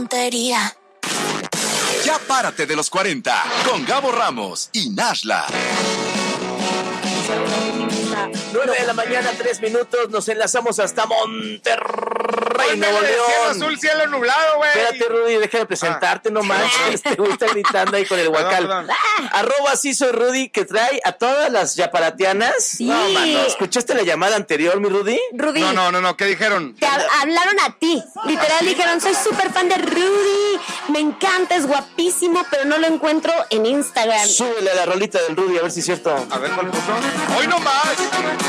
tontería. Ya párate de los 40 con Gabo Ramos y Nashla. 9 de la mañana, 3 minutos, nos enlazamos hasta Monterrey, Nuevo León. Cielo azul, cielo nublado, güey. Espérate, Rudy, déjame presentarte, no manches. Te gusta gritando ahí con el guacal. Perdón. Arroba sí soy Rudy, que trae a todas las yaparatianas. Sí. No, mano, ¿escuchaste la llamada anterior, mi Rudy? Rudy, No, ¿qué dijeron? te hablaron a ti. Literal dijeron, soy súper fan de Rudy. Me encanta, es guapísimo, pero no lo encuentro en Instagram. Súbele a la rolita del Rudy, a ver si es cierto. A ver, ¿cuál puso? ¡Hoy no más!